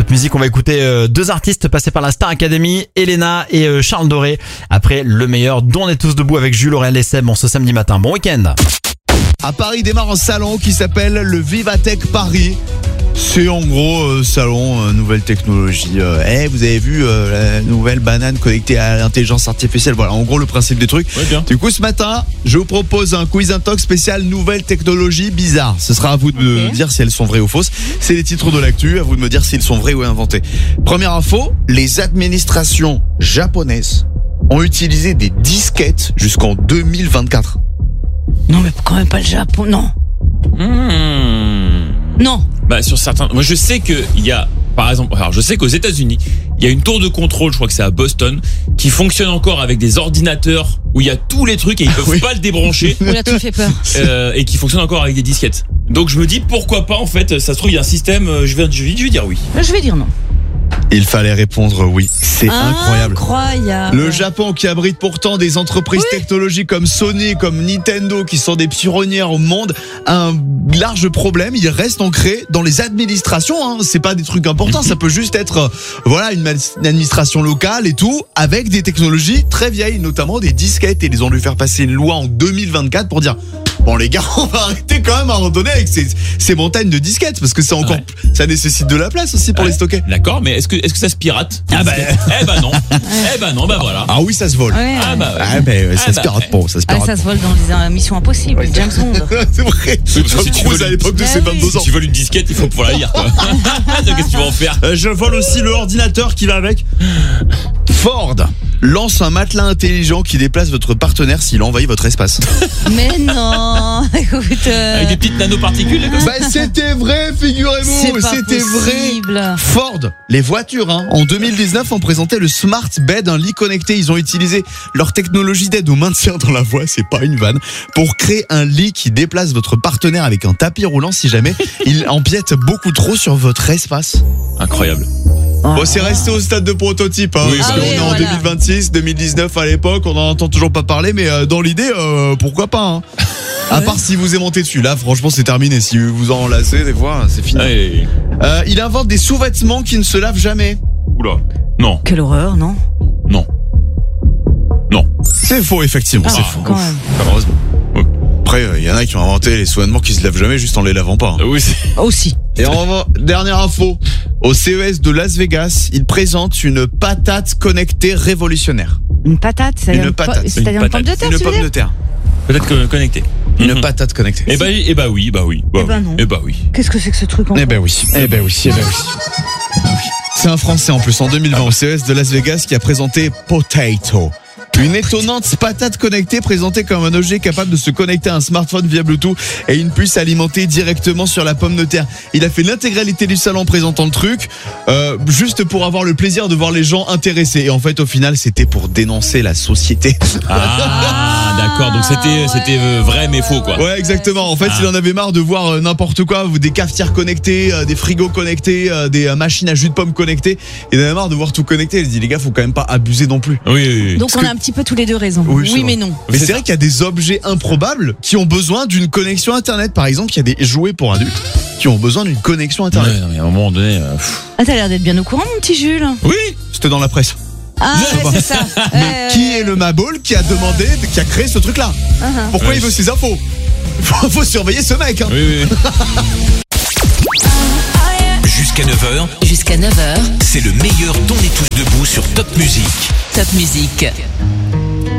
Top Music. On va écouter deux artistes passés par la Star Academy, Elena et Charles Doré. Après le meilleur dont on est tous debout avec Jules, Aurel et Seb en ce samedi matin. Bon week-end. À Paris démarre un salon qui s'appelle le Vivatech Paris. C'est en gros salon nouvelle technologie. Vous avez vu la nouvelle banane connectée à l'intelligence artificielle. Voilà, en gros le principe des trucs. Ouais, bien. Du coup ce matin, je vous propose un quiz intox spécial nouvelle technologie bizarre. Ce sera à vous de me dire si elles sont vraies ou fausses. C'est les titres de l'actu, à vous de me dire s'ils sont vrais ou inventés. Première info, les administrations japonaises ont utilisé des disquettes jusqu'en 2024. Non, mais quand même pas le Japon, non. Non. Bah sur certains, moi je sais que il y a, par exemple, alors je sais qu'aux États-Unis, il y a une tour de contrôle, je crois que c'est à Boston, qui fonctionne encore avec des ordinateurs où il y a tous les trucs et ils peuvent pas le débrancher. Oula, tu me fais peur. Et qui fonctionne encore avec des disquettes. Donc je me dis pourquoi pas en fait, ça se trouve il y a un système, je vais dire oui. Je vais dire non. Il fallait répondre oui. C'est incroyable. Incroyable. Le Japon qui abrite pourtant des entreprises technologiques comme Sony, comme Nintendo, qui sont des pionnières au monde, a un large problème. Il reste ancré dans les administrations. C'est pas des trucs importants. Ça peut juste être, une administration locale et tout, avec des technologies très vieilles, notamment des disquettes. Et ils ont dû faire passer une loi en 2024 pour dire. Bon les gars, on va arrêter quand même à un moment donné avec ces montagnes de disquettes parce que c'est encore ça nécessite de la place aussi pour les stocker. D'accord, mais est-ce que ça se pirate? Non. Voilà. Ah oui, ça se vole. Ouais. Ça se pirate pas, ça se pirate. Ça se vole dans les Missions Impossibles, James Bond. C'est vrai. Si tu voles à l'époque de ses 22 ans. Si tu voles une disquette, il faut pouvoir la lire quoi. Qu'est-ce que tu vas en faire? Je vole aussi le ordinateur qui va avec. Ford lance un matelas intelligent qui déplace votre partenaire s'il envahit votre espace. Mais non, écoute. Avec des petites nanoparticules comme ça. C'était vrai, figurez-vous, c'était vrai. Ford, les voitures, en 2019 ont présenté le Smart Bed, un lit connecté. Ils ont utilisé leur technologie d'aide au maintien dans la voie, c'est pas une vanne, pour créer un lit qui déplace votre partenaire avec un tapis roulant si jamais il empiète beaucoup trop sur votre espace. Incroyable. Bon, c'est resté au stade de prototype, parce qu'on est en 2026, 2019 à l'époque, on n'en entend toujours pas parler, mais dans l'idée, pourquoi pas. À part si vous aimantez dessus, là franchement c'est terminé. Si vous en enlacez des fois, c'est fini. Il invente des sous-vêtements qui ne se lavent jamais. Oula, non. Quelle horreur, non? Non. C'est faux, effectivement, c'est faux. Quand même. Heureusement. Après, il y en a qui ont inventé les sous-vêtements qui se lavent jamais juste en les lavant pas. Oui, Aussi. Et dernière info. Au CES de Las Vegas, ils présentent une patate connectée révolutionnaire. Une patate, c'est-à-dire une pomme de terre, Une pomme de terre. Peut-être connecté. Une patate connectée. Eh ben oui. non. Eh ben oui. Qu'est-ce que c'est que ce truc Eh ben oui. C'est un Français en plus en 2020 au CES de Las Vegas qui a présenté Potato. Une étonnante patate connectée présentée comme un objet capable de se connecter à un smartphone via Bluetooth et une puce alimentée directement sur la pomme de terre. Il a fait l'intégralité du salon présentant le truc, juste pour avoir le plaisir de voir les gens intéressés. Et en fait, au final, c'était pour dénoncer la société. Ah, d'accord. Donc c'était vrai mais faux quoi. Ouais, exactement. En fait, il en avait marre de voir n'importe quoi, des cafetières connectées, des frigos connectés, des machines à jus de pomme connectées. Il en avait marre de voir tout connecté. Il dit les gars, faut quand même pas abuser non plus. Oui. Donc on a un petit peu tous les deux raison. Oui mais non. Mais c'est vrai qu'il y a des objets improbables qui ont besoin d'une connexion internet. Par exemple, il y a des jouets pour adultes qui ont besoin d'une connexion internet. Ouais, non, mais à un moment donné. T'as l'air d'être bien au courant, mon petit Jules. Oui, c'était dans la presse. Ah ouais, c'est ça. Qui est le Mabol qui a créé ce truc-là? Pourquoi il veut ces infos? Faut surveiller ce mec. Oui. Jusqu'à 9h, c'est le meilleur d'On est tous debout sur Top Music. Top Music.